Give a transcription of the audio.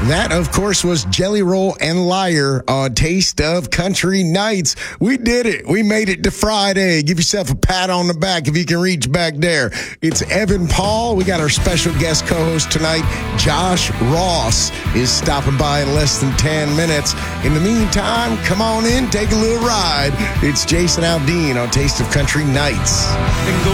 That, of course, was Jelly Roll and Liar on Taste of Country Nights. We did it. We made it to Friday. Give yourself a pat on the back if you can reach back there. It's Evan Paul. We got our special guest co-host tonight, Josh Ross, is stopping by in less than 10 minutes. In the meantime, come on in, take a little ride. It's Jason Aldean on Taste of Country Nights.